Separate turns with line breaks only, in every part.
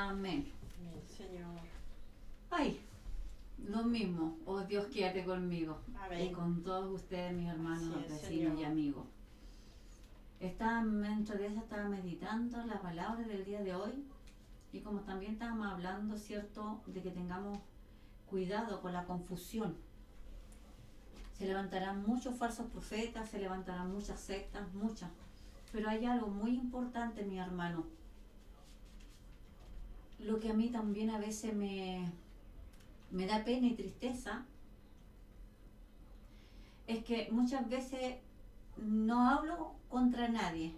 Amén.
Amén, Señor.
Ay, lo mismo, oh Dios, quédate conmigo.
Amén.
Y con todos ustedes, mis hermanos,
Así es,
vecinos
Señor.
y amigos. Mientras de eso estaba meditando la palabra del día de hoy. Y como también estábamos hablando, ¿cierto?, de que tengamos cuidado con la confusión. Se levantarán muchos falsos profetas, se levantarán muchas sectas, muchas. Pero hay algo muy importante, mi hermano. Lo que a mí también a veces me da pena y tristeza es que muchas veces no hablo contra nadie.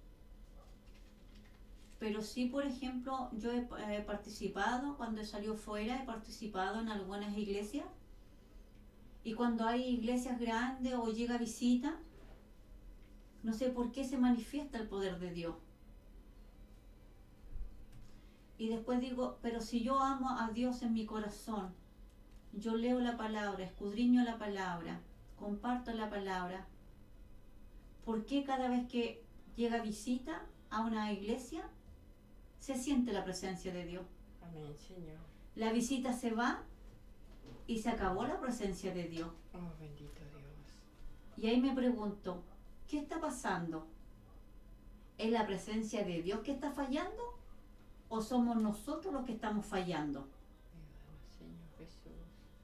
Pero sí, por ejemplo, yo he participado, cuando he salido fuera, he participado en algunas iglesias. Y cuando hay iglesias grandes o llega visita, no sé por qué se manifiesta el poder de Dios. Y después digo, pero si yo amo a Dios en mi corazón, yo leo la palabra, escudriño la palabra, comparto la palabra, ¿por qué cada vez que llega visita a una iglesia se siente la presencia de Dios?
Amén, Señor.
La visita se va y se acabó la presencia de Dios.
Oh, bendito Dios.
Y ahí me pregunto, ¿qué está pasando? ¿Es la presencia de Dios que está fallando? ¿O somos nosotros los que estamos fallando?
Ayúdanos, Señor Jesús.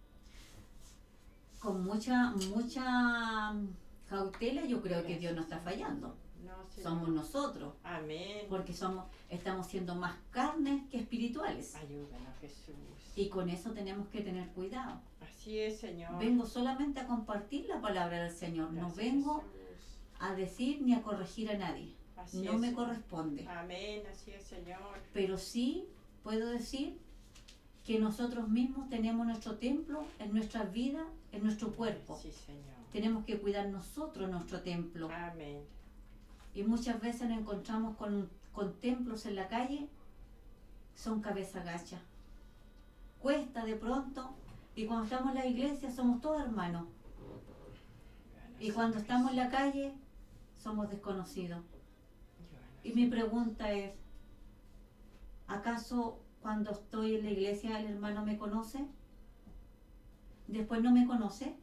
Con mucha cautela yo creo que Dios no está
Gracias,
fallando.
No, Señor.
Somos nosotros.
Amén.
Porque estamos siendo más carnes que espirituales.
Ayúdanos, Jesús.
Y con eso tenemos que tener cuidado.
Así es, Señor.
Vengo solamente a compartir la palabra del Señor. No
Gracias,
vengo
Jesús.
a decir ni a corregir a nadie.
Así
No
es,
me
Señor.
corresponde.
Amén, así es, Señor.
Pero sí puedo decir que nosotros mismos tenemos nuestro templo en nuestra vida, en nuestro cuerpo.
Sí, Señor.
Tenemos que cuidar nosotros nuestro templo.
Amén.
Y muchas veces nos encontramos con templos en la calle, son cabeza gacha. Cuesta de pronto, y cuando estamos en la iglesia somos todos hermanos. Y cuando estamos en la calle somos desconocidos. Y mi pregunta es, ¿acaso cuando estoy en la iglesia el hermano me conoce? ¿Después no me conoce?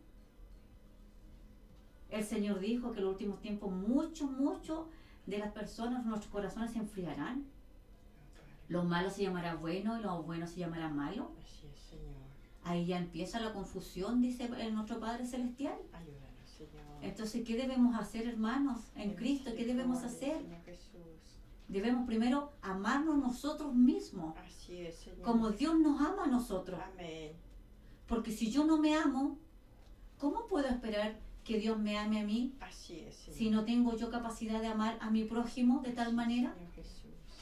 El Señor dijo que en los últimos tiempos mucho de las personas, nuestros corazones se enfriarán. Lo malo se llamará bueno y lo bueno se llamará malo.
Así es, Señor.
Ahí ya empieza la confusión, dice nuestro Padre Celestial.
Ayúdanos, Señor.
Entonces, ¿qué debemos hacer, hermanos, en Cristo? ¿Qué debemos hacer?
Señor Jesús.
Debemos primero amarnos nosotros mismos,
Así es, Señor.
como Dios nos ama a nosotros.
Amén.
Porque si yo no me amo, ¿cómo puedo esperar que Dios me ame a mí
Así es, Señor.
si no tengo yo capacidad de amar a mi prójimo de tal manera?
Señor Jesús.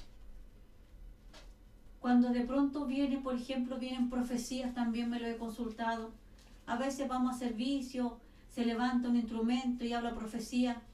Cuando de pronto por ejemplo, vienen profecías, también me lo he consultado. A veces vamos a servicio, se levanta un instrumento y habla profecía.